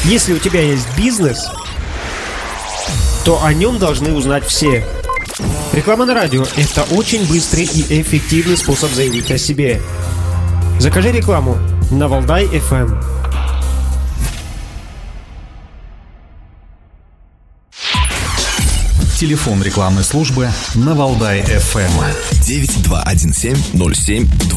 Если у тебя есть бизнес, то о нем должны узнать все. Реклама на радио – это очень быстрый и эффективный способ заявить о себе. Закажи рекламу на Валдай FM. Телефон рекламной службы на Валдай FM 9217 07